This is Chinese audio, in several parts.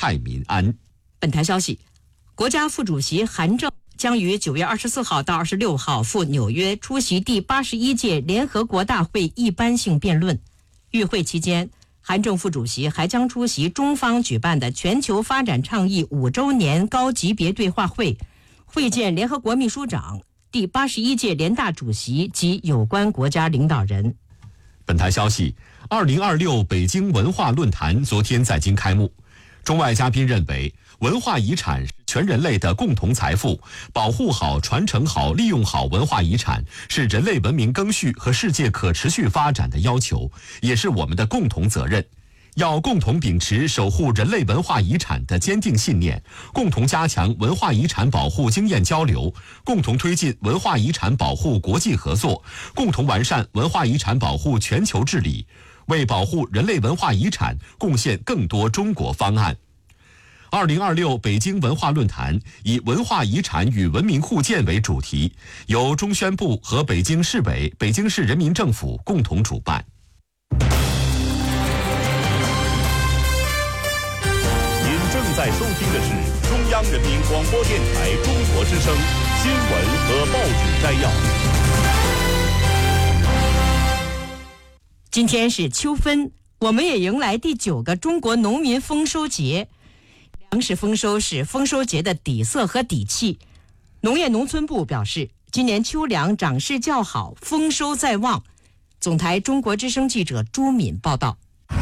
泰民安。 本台消息，国家副主席韩正将于9月24号到26号赴纽约出席第81届联合国大会一般性辩论。与会期间，韩正副主席还将出席中方举办的全球发展倡议5周年高级别对话会，会见联合国秘书长、第81届联大主席及有关国家领导人。 本台消息，2026北京文化论坛昨天在京开幕。中外嘉宾认为，文化遗产是全人类的共同财富，保护好、传承好、利用好文化遗产是人类文明更续和世界可持续发展的要求，也是我们的共同责任。要共同秉持守护人类文化遗产的坚定信念，共同加强文化遗产保护经验交流，共同推进文化遗产保护国际合作，共同完善文化遗产保护全球治理，为保护人类文化遗产贡献更多中国方案。2026北京文化论坛以文化遗产与文明互鉴为主题，由中宣部和北京市委、北京市人民政府共同主办。 您正在收听的是中央人民广播电台中国之声新闻和报纸摘要。 今天是秋分，我们也迎来第9个中国农民丰收节。粮食丰收是丰收节的底色和底气。农业农村部表示，今年秋粮长势较好，丰收在望。总台中国之声记者朱敏报道。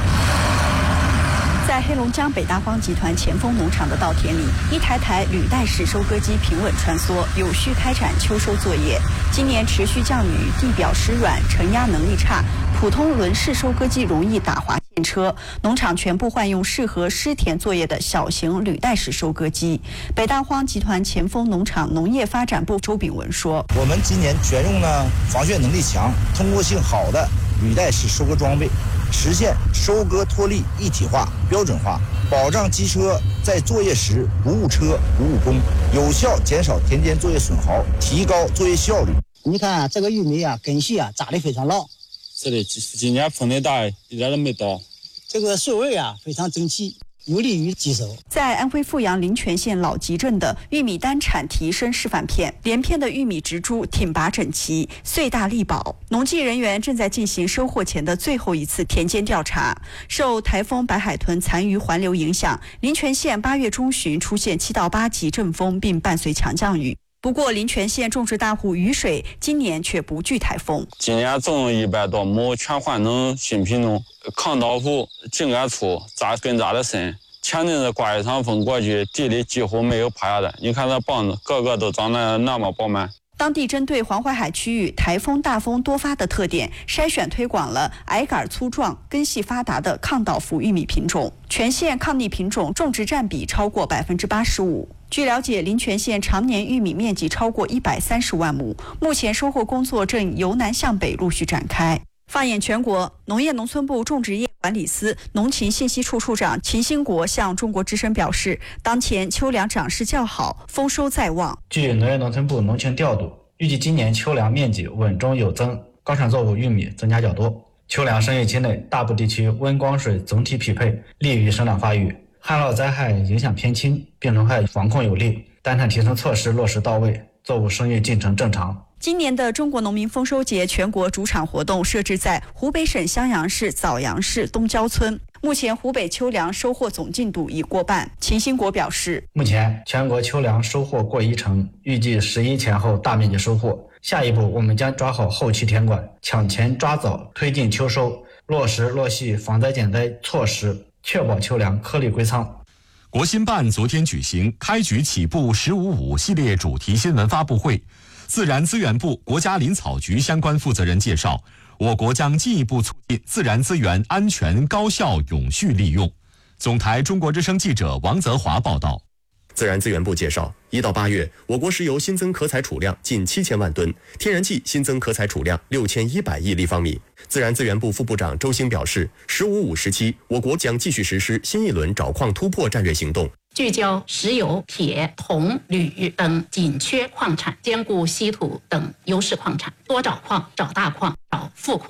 在黑龙江北大荒集团前锋农场的稻田里，一台台履带式收割机平稳穿梭，有序开展秋收作业。今年持续降雨，地表湿软，承压能力差，普通轮式收割机容易打滑陷车，农场全部换用适合湿田作业的小型履带式收割机。北大荒集团前锋农场农业发展部周炳文说：“ 我们今年选用了防眩能力强、通过性好的履带式收割装备，实现收割脱粒一体化、标准化，保障机车在作业时不误车、不误工，有效减少田间作业损耗，提高作业效率。” 你看这个玉米啊，根系啊扎得非常牢。 是的，今年风太大，一点都没倒。 这个穗味啊非常整齐，有利于积收。 在安徽阜阳临泉县老集镇的玉米单产提升示范片，连片的玉米植株挺拔整齐，穗大力薄。农技人员正在进行收获前的最后一次田间调查。受台风白海豚残余环流影响，临泉县8月中旬出现7到8级阵风，并伴随强降雨。不过，临泉县种植大户雨水今年却不惧台风。 今年种100多亩全换成新品种，抗倒伏、茎干粗、根扎得深。前阵子刮一场风过去，地里几乎没有趴下的。你看这棒子，个个都长得那么饱满。 当地针对黄淮海区域台风大风多发的特点，筛选推广了矮杆粗壮、根系发达的抗倒伏玉米品种，全县抗逆品种种植占比超过85%。据了解，临泉县常年玉米面积超过130万亩，目前收获工作正由南向北陆续展开。放眼全国，农业农村部种植业管理司农禽信息处处长秦兴国向中国之声表示，当前秋粮长势较好，丰收在望。 据农业农村部农情调度，预计今年秋粮面积稳中有增，高产作物玉米增加较多。秋粮生育期内，大部地区温光水总体匹配，利于生长发育。旱涝灾害影响偏轻，病虫害防控有力，单产提升措施落实到位，作物生育进程正常。 今年的中国农民丰收节全国主场活动设置在湖北省襄阳市枣阳市东郊村。目前湖北秋粮收获总进度已过半。秦兴国表示， 目前全国秋粮收获过10%，预计11前后大面积收获。下一步我们将抓好后期田管，抢前抓早，推进秋收，落实落细防灾减灾措施，确保秋粮颗粒归仓。 国新办昨天举行开局起步“15.5”系列主题新闻发布会，自然资源部、国家林草局相关负责人介绍，我国将进一步促进自然资源安全、高效、永续利用。总台中国之声记者王泽华报道。 自然资源部介绍，1到8月，我国石油新增可采储量近7000万吨，天然气新增可采储量6100亿立方米。自然资源部副部长周兴表示，“15.5”时期，我国将继续实施新一轮找矿突破战略行动， 聚焦石油、铁、铜、铝等紧缺矿产，兼顾稀土等优势矿产，多找矿、找大矿、找富矿。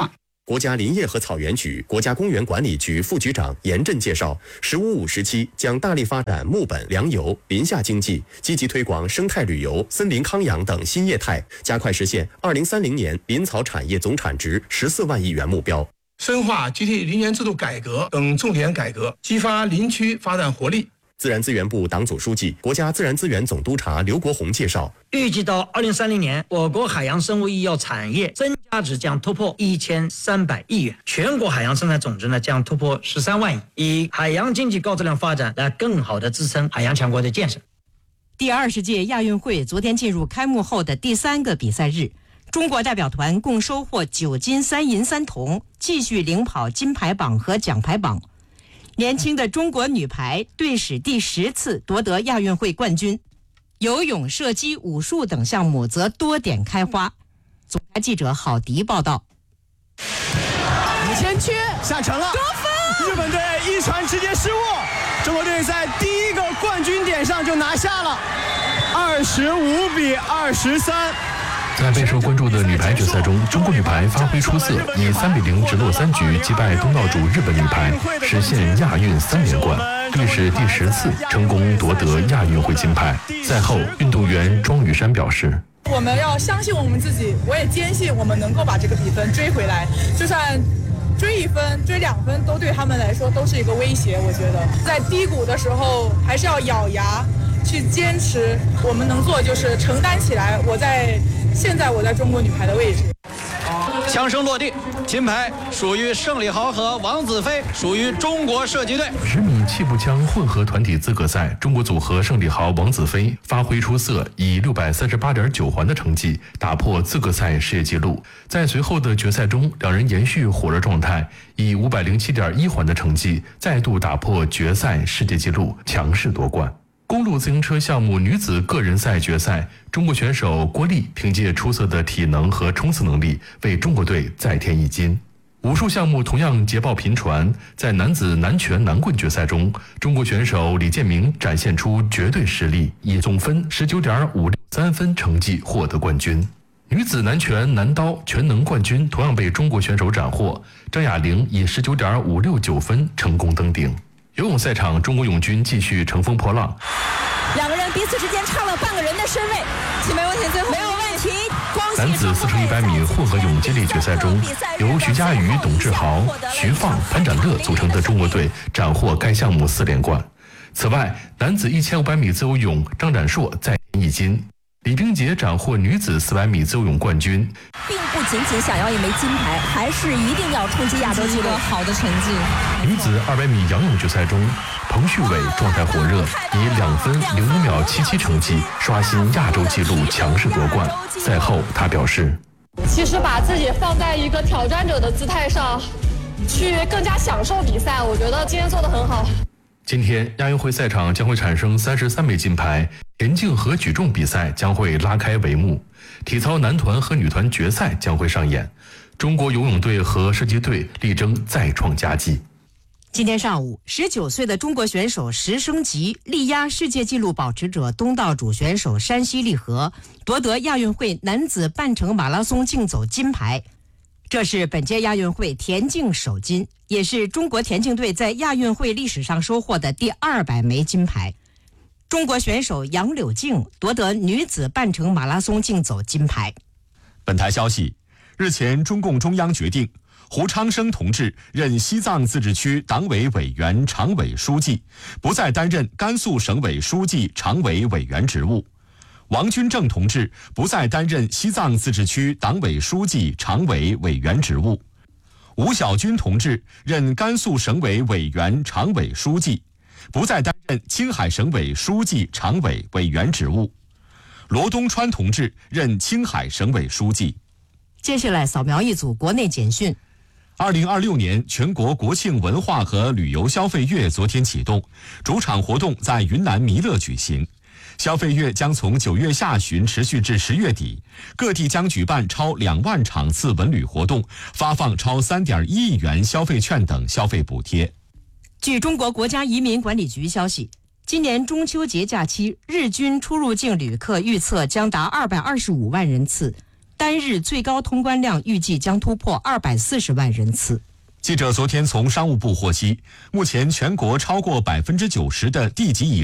国家林业和草原局、国家公园管理局副局长严震介绍，“15+5”时期将大力发展木本、粮油、林下经济，积极推广生态旅游、森林康养等新业态，加快实现2030年林草产业总产值14万亿元目标。 深化集体林园制度改革等重点改革，激发林区发展活力。 自然资源部党组书记、国家自然资源总督察刘国宏介绍， 预计到2030年，我国海洋生物医药产业增加值将突破1300亿元，全国海洋生态总值呢将突破13万亿，以海洋经济高质量发展来更好地支撑海洋强国的建设。 第20届亚运会昨天进入开幕后的第3个比赛日，中国代表团共收获9金3银3铜，继续领跑金牌榜和奖牌榜。年轻的中国女排队史第10次夺得亚运会冠军，游泳、射击、武术等项目则多点开花。总台记者郝迪报道。 前区下沉了，得分！日本队一传直接失误，中国队在第一个冠军点上就拿下了，25-23。 在备受关注的女排决赛中，中国女排发挥出色，以3-0直落3局击败东道主日本女排，实现亚运3连冠，队史第10次成功夺得亚运会金牌。赛后，运动员庄雨珊表示：“ 我们要相信我们自己，我也坚信我们能够把这个比分追回来，就算追1分、追2分，都对他们来说都是一个威胁。我觉得在低谷的时候，还是要咬牙去坚持。我们能做就是承担起来。现在我在中国女排的位置。” 枪声落地，金牌属于盛礼豪和王子飞，属于中国射击队。 10米气步枪混合团体资格赛，中国组合盛礼豪、王子飞发挥出色，以638.9环的成绩打破资格赛世界纪录。在随后的决赛中，两人延续火热状态，以507.1环的成绩再度打破决赛世界纪录，强势夺冠。公路自行车项目女子个人赛决赛，中国选手郭丽凭借出色的体能和冲刺能力，为中国队再添1金。武术项目同样捷报频传，在男子南拳南棍决赛中，中国选手李建明展现出绝对实力，以总分19.563分成绩获得冠军。女子南拳南刀全能冠军同样被中国选手斩获，张雅玲以19.569分成功登顶。游泳赛场，中国泳军继续乘风破浪， 两个人彼此之间差了半个人的身位，没问题，最后没有问题。 男子4100米混合泳接力决赛中，由徐嘉余、董志豪、徐放、潘展乐组成的中国队斩获该项目4连冠。此外，男子1500米自由泳，张展硕再添1金。李冰洁斩获女子400米自由泳冠军， 并不仅仅想要一枚金牌，还是一定要冲击亚洲纪录，好的成绩。 女子200米仰泳决赛中，彭旭伟状态火热，以2分05秒77成绩刷新亚洲纪录，强势夺冠。赛后他表示：“ 其实把自己放在一个挑战者的姿态上，去更加享受比赛，我觉得今天做得很好。” 今天亚运会赛场将会产生33枚金牌，田径和举重比赛将会拉开帷幕，体操男团和女团决赛将会上演，中国游泳队和射击队力争再创佳绩。 今天上午，19岁的中国选手石升吉力压世界纪录保持者东道主选手山西利和，夺得亚运会男子半程马拉松竞走金牌。这是本届亚运会田径首金，也是中国田径队在亚运会历史上收获的第200枚金牌。中国选手杨柳静夺得女子半程马拉松竞走金牌。 本台消息，日前中共中央决定，胡昌生同志任西藏自治区党委委员常委书记，不再担任甘肃省委书记常委委员职务。王军正同志不再担任西藏自治区党委书记常委委员职务。吴小军同志任甘肃省委委员常委书记，不再担任青海省委书记常委委员职务。罗东川同志任青海省委书记。 接下来扫描一组国内简讯。 2026年全国国庆文化和旅游消费月昨天启动，主场活动在云南弥勒举行。消费月将从9月下旬持续至10月底，各地将举办超2万场次文旅活动，发放超3.1亿元消费券等消费补贴。 据中国国家移民管理局消息，今年中秋节假期日均出入境旅客预测将达225万人次，单单日最高通关量预计将突破240万人次。 记者昨天从商务部获悉，目前全国超过90%的地级以